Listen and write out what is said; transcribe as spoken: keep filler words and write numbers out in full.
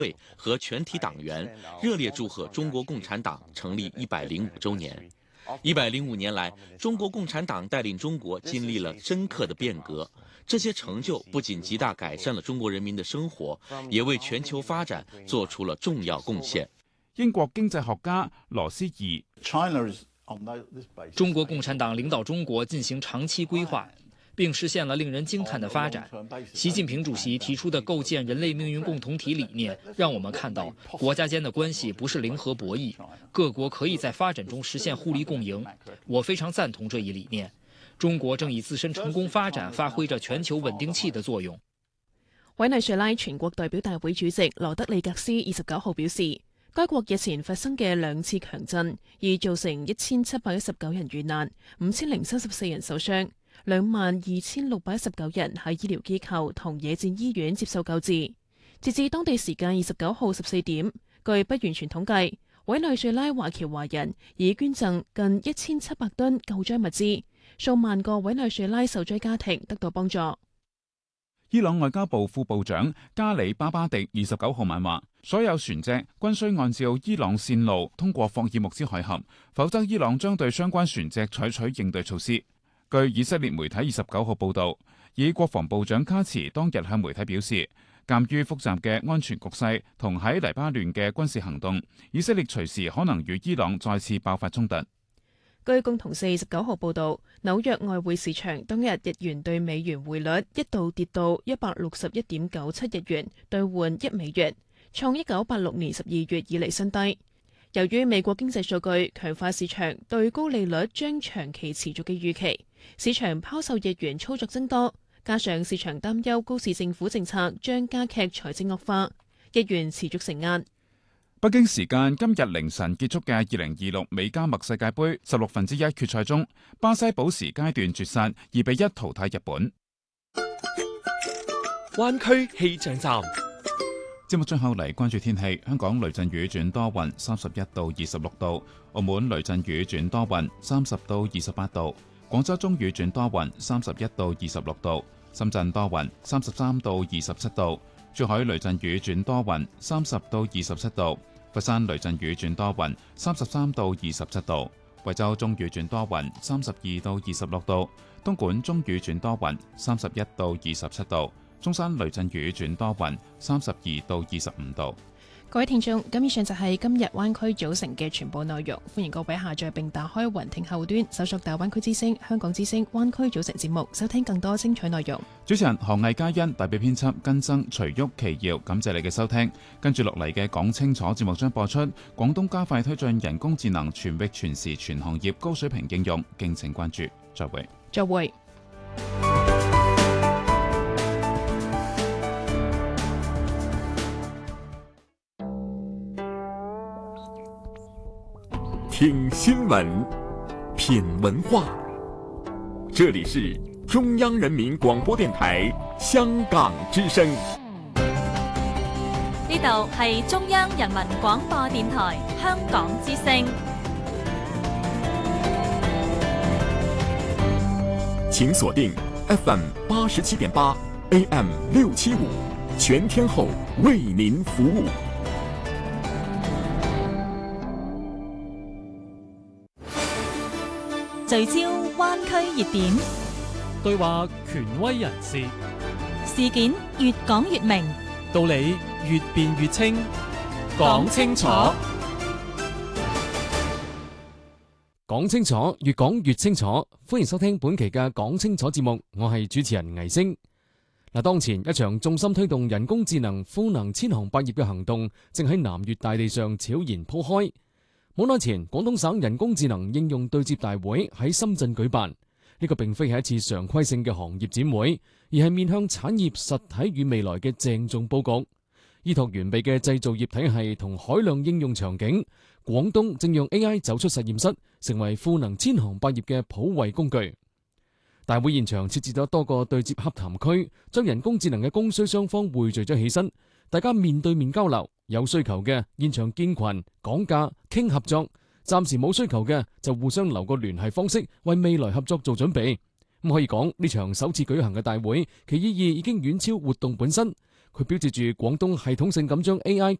会和全体党员热烈祝贺中国共产党成立一百零五周年。一百零五年来，中国共产党带领中國經歷了深刻的變革，這些成就不僅極大改善了中國人民的生活，也為全球發展做出了重要貢獻。 英國經濟學家羅斯儀， 中國共產黨領導中國進行長期規劃，並實現了令人驚嘆的發展。習近平主席提出的構建人類命運共同體理念，讓我們看到國家間的關係不是零和博弈，各國可以在發展中實現互利共贏。我非常贊同這一理念。中國正以自身成功發展發揮着全球穩定器的作用。 委內瑞拉全國代表大會主席羅德里格斯二十九號表示，該國日前發生嘅兩次強震，已造成一千七百一十九人遇難，五千零三十四人受傷，兩萬二千六百一十九人喺醫療機構同野戰醫院接受救治。截至當地時間二十九號十四點，據不完全統計，委內瑞拉華僑華人已捐贈近一千七百噸救災物資，數萬個委內瑞拉受災家庭得到幫助。 伊朗外交部副部長加里巴巴迪二十九號晚話，所有船隻均須按照伊朗線路通過霍爾木茲海峽，否則伊朗將對相關船隻採取應對措施。據以色列媒體二十九號報道，以國防部長卡茨當日向媒體表示，鑑於複雜嘅安全局勢同喺黎巴嫩嘅軍事行動，以色列隨時可能與伊朗再次爆發衝突。 據共同社二十九號報導，紐約外匯市場當日日元對美元匯率一度跌到一百六十一點九七日元兌換一美元，創一九八六年十二月以嚟新低。由於美國經濟數據強化市場對高利率將長期持續嘅預期，市場拋售日元操作增多，加上市場擔憂高市政府政策將加劇財政惡化，日元持續承壓。 北京時間今日凌晨結束嘅二零二六美加墨世界盃十六分之一決賽中，巴西補時階段絕殺，二比一淘汰日本。 灣區氣象站， 節目最後嚟關注天氣。香港雷陣雨轉多雲，三十一到二十六度；澳門雷陣雨轉多雲，三十到二十八度；廣州中雨轉多雲，三十一到二十六度；深圳多雲，三十三到二十七度；珠海雷陣雨轉多雲，三十到二十七度。佛山雷陣雨轉多雲，三十三到二十七度；惠州中雨轉多雲，三十二到二十六度；東莞中雨轉多雲，三十一到二十七度；中山雷陣雨轉多雲，三十二到二十五度。 各位聽眾，咁以上就係今日灣區組成嘅全部內容。歡迎各位下載並打開雲聽後端，搜索大灣區之聲、香港之聲、灣區組成節目，收聽更多精彩內容。 主持人何藝嘉欣，代表編輯根生、徐旭、奇耀，感謝你嘅收聽。跟住落嚟嘅講清楚節目將播出。廣東加快推進人工智能全域全時全行業高水平應用，敬請關注。再會。 再會。 聽新聞，品文化，這裡是中央人民廣播電台香港之聲。 呢度係中央人民廣播電台香港之聲。 請鎖定 F M 八十七點八 A M 六七五，全天候為您服務。 聚焦灣區熱點， 對話權威人士， 事件越講越明， 道理越辯越清，講清楚，講清楚，越講越清楚。歡迎收聽本期嘅講清楚節目，我係主持人倪星。嗱，當前一場重心推動人工智能賦能千行百業嘅行動，正喺南粵大地上悄然鋪開。冇耐前，廣東省人工智能應用對接大會喺深圳舉辦。呢個並非係一次常規性嘅行業展會，而係面向產業實體與未來嘅鄭重佈局。依託完備嘅製造業體系同海量應用場景，廣東正讓 A I 走出實驗室，成為賦能千行百業嘅普惠工具。大會現場設置咗多個對接洽談區，將人工智能嘅供需雙方匯聚咗起身，大家面對面交流。有需求嘅現場建群講價傾合作，暫時冇需求嘅就互相留個聯繫方式，為未來合作做準備。咁可以講呢場首次舉行嘅大會，其意義已經遠超活動本身。 佢標誌住廣東系統性咁將 A I